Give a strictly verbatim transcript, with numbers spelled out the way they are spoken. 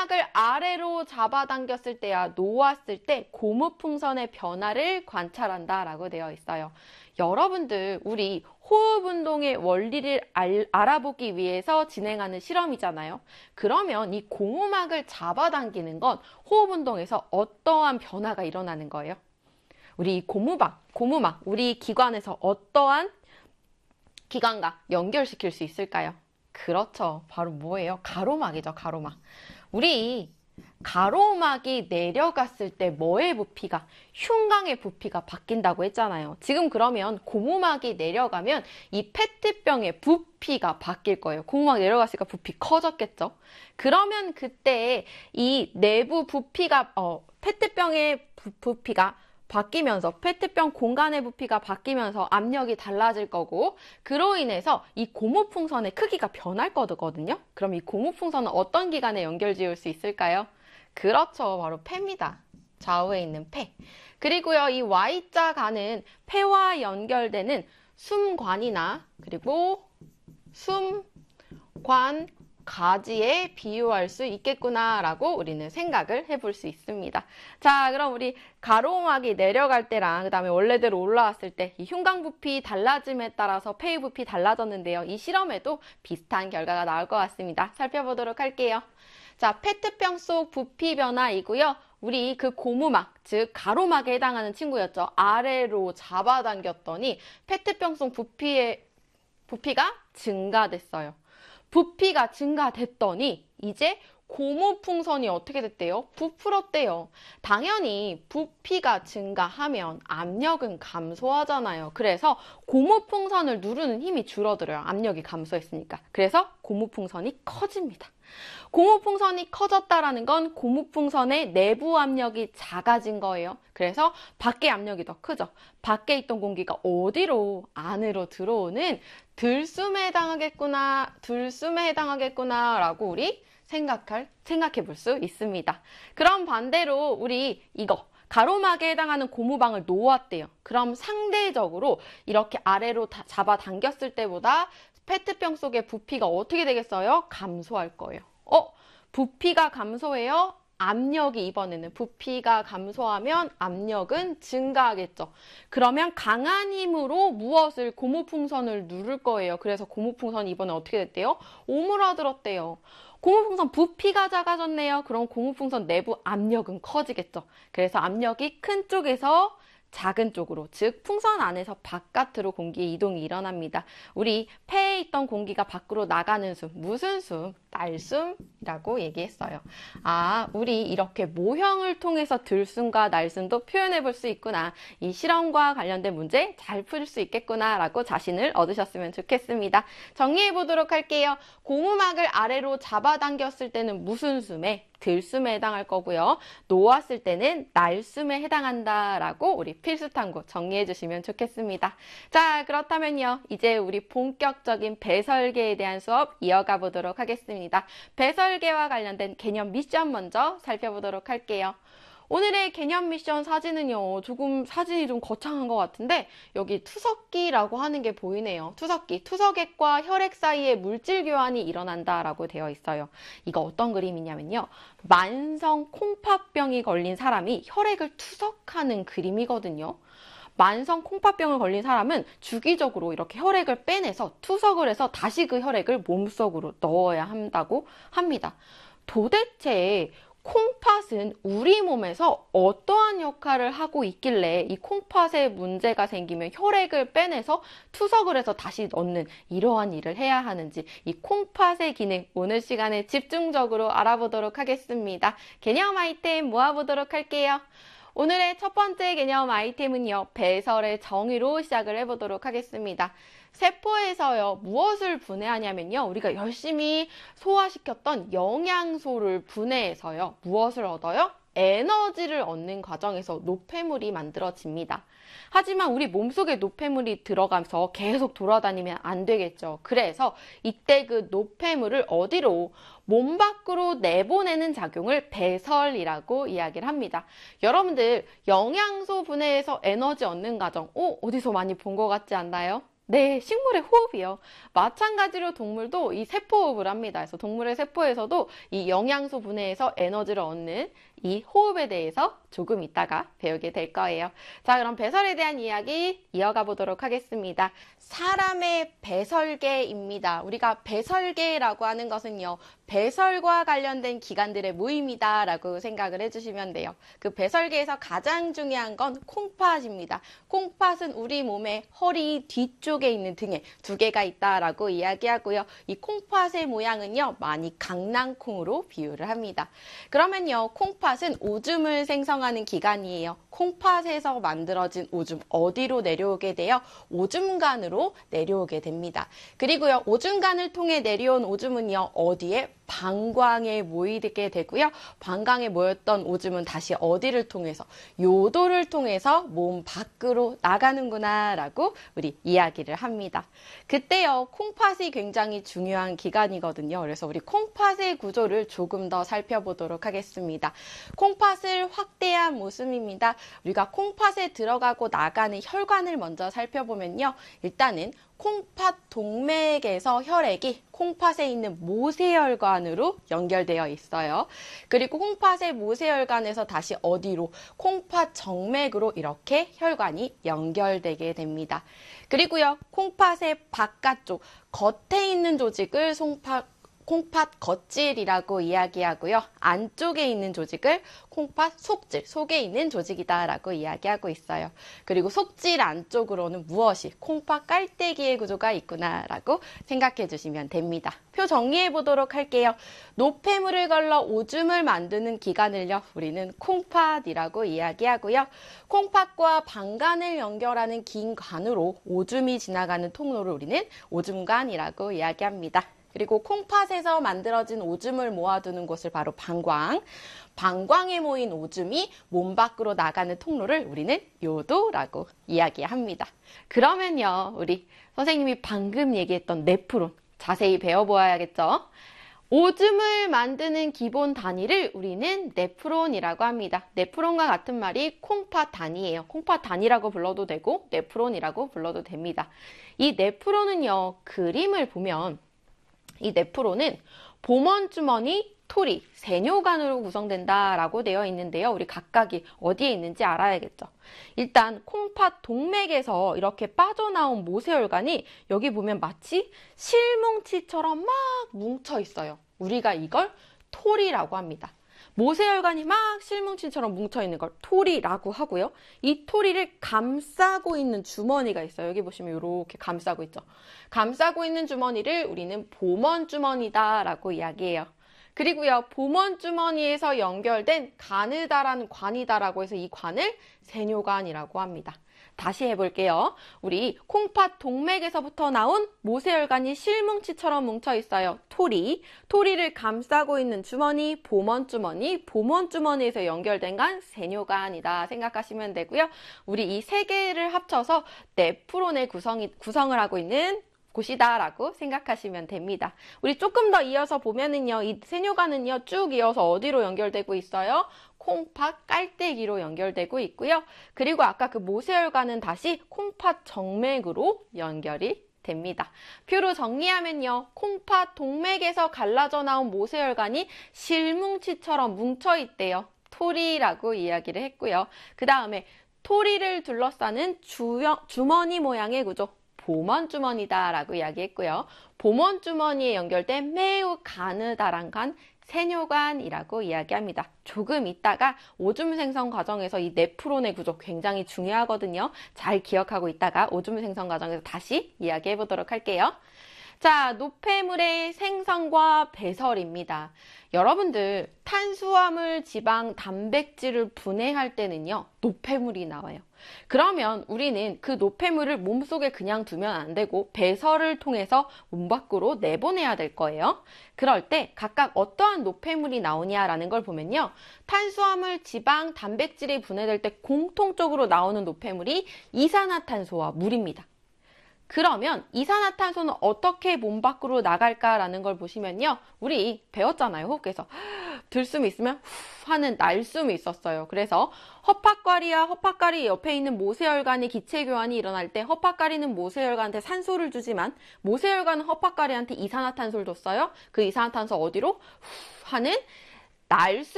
고무막을 아래로 잡아당겼을 때야 놓았을 때 고무풍선의 변화를 관찰한다 라고 되어 있어요. 여러분들 우리 호흡 운동의 원리를 알, 알아보기 위해서 진행하는 실험이잖아요. 그러면 이 고무막을 잡아당기는 건 호흡 운동에서 어떠한 변화가 일어나는 거예요? 우리 고무막, 고무막, 우리 기관에서 어떠한 기관과 연결시킬 수 있을까요? 그렇죠. 바로 뭐예요? 가로막이죠, 가로막. 우리 가로막이 내려갔을 때 뭐의 부피가? 흉곽의 부피가 바뀐다고 했잖아요. 지금 그러면 고무막이 내려가면 이 페트병의 부피가 바뀔 거예요. 고무막 내려갔으니까 부피 커졌겠죠? 그러면 그때 이 내부 부피가, 어, 페트병의 부, 부피가 바뀌면서 페트병 공간의 부피가 바뀌면서 압력이 달라질 거고, 그로 인해서 이 고무풍선의 크기가 변할 거거든요. 그럼 이 고무풍선은 어떤 기관에 연결 지을 수 있을까요? 그렇죠. 바로 폐입니다. 좌우에 있는 폐. 그리고요, 이 Y자 간은 폐와 연결되는 숨관이나 그리고 숨관 가지에 비유할 수 있겠구나라고 우리는 생각을 해볼 수 있습니다. 자, 그럼 우리 가로막이 내려갈 때랑 그 다음에 원래대로 올라왔을 때 이 흉곽 부피 달라짐에 따라서 폐의 부피 달라졌는데요. 이 실험에도 비슷한 결과가 나올 것 같습니다. 살펴보도록 할게요. 자, 페트병 속 부피 변화이고요. 우리 그 고무막, 즉 가로막에 해당하는 친구였죠. 아래로 잡아당겼더니 페트병 속 부피의 부피가 증가됐어요. 부피가 증가됐더니 이제 고무풍선이 어떻게 됐대요? 부풀었대요. 당연히 부피가 증가하면 압력은 감소하잖아요. 그래서 고무풍선을 누르는 힘이 줄어들어요. 압력이 감소했으니까. 그래서 고무풍선이 커집니다. 고무풍선이 커졌다라는 건 고무풍선의 내부 압력이 작아진 거예요. 그래서 밖에 압력이 더 크죠. 밖에 있던 공기가 어디로? 안으로 들어오는 들숨에 해당하겠구나, 들숨에 해당하겠구나 라고 우리 생각할, 생각해 볼 수 있습니다. 그럼 반대로 우리 이거 가로막에 해당하는 고무방을 놓았대요. 그럼 상대적으로 이렇게 아래로 다 잡아당겼을 때보다 페트병 속의 부피가 어떻게 되겠어요? 감소할 거예요. 어? 부피가 감소해요? 압력이 이번에는 부피가 감소하면 압력은 증가하겠죠. 그러면 강한 힘으로 무엇을 고무풍선을 누를 거예요. 그래서 고무풍선이 이번에 어떻게 됐대요? 오므라들었대요. 고무풍선 부피가 작아졌네요. 그럼 고무풍선 내부 압력은 커지겠죠. 그래서 압력이 큰 쪽에서 작은 쪽으로, 즉 풍선 안에서 바깥으로 공기의 이동이 일어납니다. 우리 폐에 있던 공기가 밖으로 나가는 숨, 무슨 숨? 날숨이라고 얘기했어요. 아, 우리 이렇게 모형을 통해서 들숨과 날숨도 표현해 볼 수 있구나. 이 실험과 관련된 문제 잘 풀 수 있겠구나 라고 자신을 얻으셨으면 좋겠습니다. 정리해 보도록 할게요. 고무막을 아래로 잡아당겼을 때는 무슨 숨에? 들숨에 해당할 거고요. 놓았을 때는 날숨에 해당한다라고 우리 필수 탐구 정리해 주시면 좋겠습니다. 자, 그렇다면요. 이제 우리 본격적인 배설계에 대한 수업 이어가 보도록 하겠습니다. 배설계와 관련된 개념 미션 먼저 살펴보도록 할게요. 오늘의 개념 미션 사진은요, 조금 사진이 좀 거창한 것 같은데 여기 투석기라고 하는 게 보이네요. 투석기, 투석액과 혈액 사이에 물질 교환이 일어난다라고 되어 있어요. 이거 어떤 그림이냐면요, 만성 콩팥병이 걸린 사람이 혈액을 투석하는 그림이거든요. 만성 콩팥병을 걸린 사람은 주기적으로 이렇게 혈액을 빼내서 투석을 해서 다시 그 혈액을 몸속으로 넣어야 한다고 합니다. 도대체 콩팥은 우리 몸에서 어떠한 역할을 하고 있길래 이 콩팥에 문제가 생기면 혈액을 빼내서 투석을 해서 다시 넣는 이러한 일을 해야 하는지, 이 콩팥의 기능 오늘 시간에 집중적으로 알아보도록 하겠습니다. 개념 아이템 모아보도록 할게요. 오늘의 첫 번째 개념 아이템은요, 배설의 정의로 시작을 해보도록 하겠습니다. 세포에서요, 무엇을 분해하냐면요, 우리가 열심히 소화시켰던 영양소를 분해해서요, 무엇을 얻어요? 에너지를 얻는 과정에서 노폐물이 만들어집니다. 하지만 우리 몸속에 노폐물이 들어가면서 계속 돌아다니면 안 되겠죠. 그래서 이때 그 노폐물을 어디로? 몸 밖으로 내보내는 작용을 배설이라고 이야기를 합니다. 여러분들 영양소 분해해서 에너지 얻는 과정, 어, 어디서 많이 본 것 같지 않나요? 네, 식물의 호흡이요. 마찬가지로 동물도 이 세포호흡을 합니다. 그래서 동물의 세포에서도 이 영양소 분해에서 에너지를 얻는 이 호흡에 대해서 조금 이따가 배우게 될 거예요. 자, 그럼 배설에 대한 이야기 이어가 보도록 하겠습니다. 사람의 배설계입니다. 우리가 배설계라고 하는 것은요, 배설과 관련된 기관들의 모임이다 라고 생각을 해주시면 돼요. 그 배설계에서 가장 중요한 건 콩팥입니다. 콩팥은 우리 몸의 허리 뒤쪽에 있는 등에 두 개가 있다라고 이야기하고요. 이 콩팥의 모양은요, 많이 강낭콩으로 비유를 합니다. 그러면요, 콩팥은 오줌을 생성하는 기관이에요. 콩팥에서 만들어진 오줌 어디로 내려오게 돼요? 오줌관으로 내려오게 됩니다. 그리고요, 오줌관을 통해 내려온 오줌은요, 어디에? 방광에 모이게 되고요. 방광에 모였던 오줌은 다시 어디를 통해서? 요도를 통해서 몸 밖으로 나가는구나 라고 우리 이야기를 합니다. 그때요, 콩팥이 굉장히 중요한 기관이거든요. 그래서 우리 콩팥의 구조를 조금 더 살펴보도록 하겠습니다. 콩팥을 확대한 모습입니다. 우리가 콩팥에 들어가고 나가는 혈관을 먼저 살펴보면요. 일단은 콩팥 동맥에서 혈액이 콩팥에 있는 모세혈관으로 연결되어 있어요. 그리고 콩팥의 모세혈관에서 다시 어디로? 콩팥 정맥으로 이렇게 혈관이 연결되게 됩니다. 그리고요, 콩팥의 바깥쪽, 겉에 있는 조직을 송팥 콩팥 겉질이라고 이야기하고요. 안쪽에 있는 조직을 콩팥 속질, 속에 있는 조직이다라고 이야기하고 있어요. 그리고 속질 안쪽으로는 무엇이? 콩팥 깔때기의 구조가 있구나라고 생각해 주시면 됩니다. 표 정리해 보도록 할게요. 노폐물을 걸러 오줌을 만드는 기관을요, 우리는 콩팥이라고 이야기하고요. 콩팥과 방관을 연결하는 긴 관으로 오줌이 지나가는 통로를 우리는 오줌관이라고 이야기합니다. 그리고 콩팥에서 만들어진 오줌을 모아두는 곳을 바로 방광, 방광에 모인 오줌이 몸 밖으로 나가는 통로를 우리는 요도라고 이야기합니다. 그러면요, 우리 선생님이 방금 얘기했던 네프론 자세히 배워보아야겠죠? 오줌을 만드는 기본 단위를 우리는 네프론이라고 합니다. 네프론과 같은 말이 콩팥 단위예요. 콩팥 단위라고 불러도 되고 네프론이라고 불러도 됩니다. 이 네프론은요, 그림을 보면 이 네프론은 보먼주머니, 토리, 세뇨관으로 구성된다라고 되어 있는데요. 우리 각각이 어디에 있는지 알아야겠죠. 일단 콩팥 동맥에서 이렇게 빠져나온 모세혈관이 여기 보면 마치 실뭉치처럼 막 뭉쳐 있어요. 우리가 이걸 토리라고 합니다. 모세혈관이 막 실뭉치처럼 뭉쳐있는 걸 토리라고 하고요. 이 토리를 감싸고 있는 주머니가 있어요. 여기 보시면 이렇게 감싸고 있죠. 감싸고 있는 주머니를 우리는 보먼주머니다라고 이야기해요. 그리고요, 보먼주머니에서 연결된 가느다라는 관이다라고 해서 이 관을 세뇨관이라고 합니다. 다시 해볼게요. 우리 콩팥 동맥에서부터 나온 모세혈관이 실뭉치처럼 뭉쳐 있어요. 토리, 토리를 감싸고 있는 주머니, 보먼주머니, 보먼주머니에서 연결된 간 세뇨관이다 생각하시면 되고요. 우리 이 세 개를 합쳐서 네프론의 구성이, 구성을 하고 있는 곳이다라고 생각하시면 됩니다. 우리 조금 더 이어서 보면은요, 이 세뇨관은요, 쭉 이어서 어디로 연결되고 있어요? 콩팥 깔때기로 연결되고 있고요. 그리고 아까 그 모세혈관은 다시 콩팥 정맥으로 연결이 됩니다. 표로 정리하면요, 콩팥 동맥에서 갈라져 나온 모세혈관이 실뭉치처럼 뭉쳐 있대요. 토리라고 이야기를 했고요. 그 다음에 토리를 둘러싸는 주여, 주머니 모양의 구조, 보먼주머니다라고 이야기했고요. 보먼주머니에 연결된 매우 가느다란 간, 세뇨관이라고 이야기합니다. 조금 있다가 오줌 생성 과정에서 이 네프론의 구조 굉장히 중요하거든요. 잘 기억하고 있다가 오줌 생성 과정에서 다시 이야기해 보도록 할게요. 자, 노폐물의 생성과 배설입니다. 여러분들 탄수화물, 지방, 단백질을 분해할 때는요, 노폐물이 나와요. 그러면 우리는 그 노폐물을 몸속에 그냥 두면 안 되고 배설을 통해서 몸 밖으로 내보내야 될 거예요. 그럴 때 각각 어떠한 노폐물이 나오냐라는 걸 보면요, 탄수화물, 지방, 단백질이 분해될 때 공통적으로 나오는 노폐물이 이산화탄소와 물입니다. 그러면 이산화탄소는 어떻게 몸 밖으로 나갈까라는 걸 보시면요. 우리 배웠잖아요. 호흡기에서 들숨이 있으면 후 하는 날숨이 있었어요. 그래서 허파과리와 허파과리 옆에 있는 모세혈관의 기체 교환이 일어날 때 허파과리는 모세혈관한테 산소를 주지만 모세혈관은 허파과리한테 이산화탄소를 줬어요. 그 이산화탄소 어디로? 후 하는 날숨